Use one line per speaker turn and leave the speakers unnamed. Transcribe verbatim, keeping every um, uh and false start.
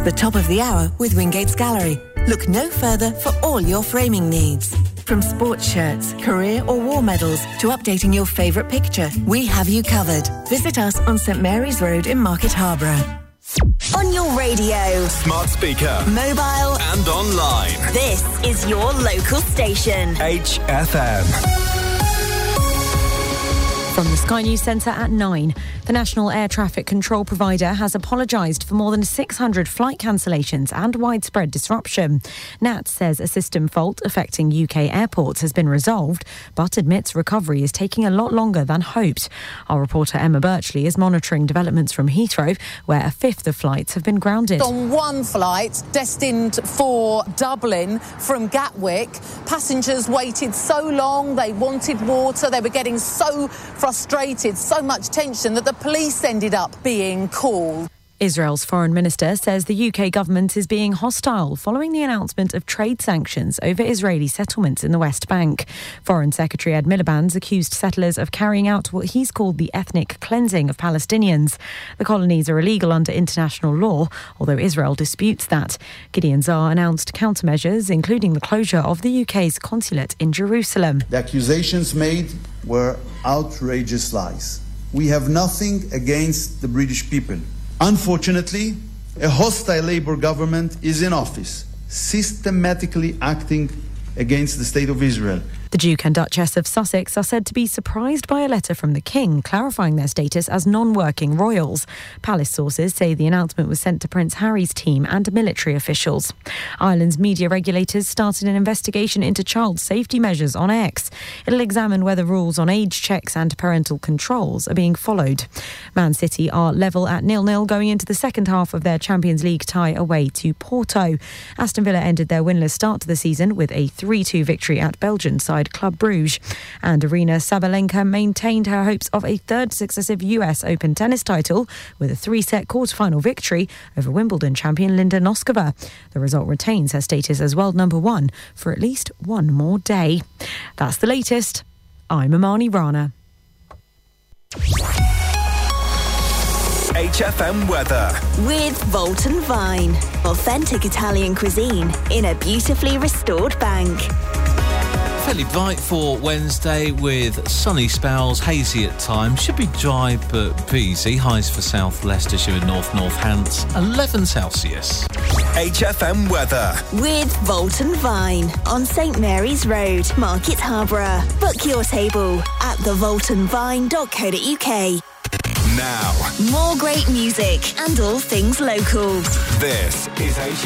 the top of the hour with Wingate's Gallery. Look no further for all your framing needs. From sports shirts, career or war medals to updating your favourite picture, we have you covered. Visit us on St Mary's Road in Market Harborough.
On your radio,
smart speaker,
mobile
and online.
This is your local station.
H F M.
From the Sky News Centre at nine, the National Air Traffic Control Provider has apologised for more than six hundred flight cancellations and widespread disruption. N A T says a system fault affecting U K airports has been resolved, but admits recovery is taking a lot longer than hoped. Our reporter Emma Birchley is monitoring developments from Heathrow, where a fifth of flights have been grounded.
On one flight destined for Dublin from Gatwick, passengers waited so long, they wanted water, they were getting so frustrated, so much tension that the police ended up being called.
Israel's foreign minister says the U K government is being hostile following the announcement of trade sanctions over Israeli settlements in the West Bank. Foreign Secretary Ed Miliband's accused settlers of carrying out what he's called the ethnic cleansing of Palestinians. The colonies are illegal under international law, although Israel disputes that. Gideon Saar announced countermeasures, including the closure of the U K's consulate in Jerusalem.
The accusations made were outrageous lies. We have nothing against the British people. Unfortunately, a hostile Labour government is in office, systematically acting against the State of Israel.
The Duke and Duchess of Sussex are said to be surprised by a letter from the King clarifying their status as non-working royals. Palace sources say the announcement was sent to Prince Harry's team and military officials. Ireland's media regulators started an investigation into child safety measures on X. It'll examine whether rules on age checks and parental controls are being followed. Man City are level at nil-nil going into the second half of their Champions League tie away to Porto. Aston Villa ended their winless start to the season with a three two victory at Belgian side Club Brugge. And Arina Sabalenka maintained her hopes of a third successive U S Open tennis title with a three-set quarter-final victory over Wimbledon champion Linda Noskova. The result retains her status as world number one for at least one more day. That's the latest. I'm Amani Rana.
H F M weather.
With Volton Vine. Authentic Italian cuisine in a beautifully restored bank.
Fairly bright for Wednesday with sunny spells, hazy at times. Should be dry but breezy. Highs for South Leicestershire and North Northants, eleven Celsius.
H F M weather.
With Volton Vine on St Mary's Road, Market Harborough. Book your table at the volton vine dot co dot uk.
Now,
more great music and all things local.
This is H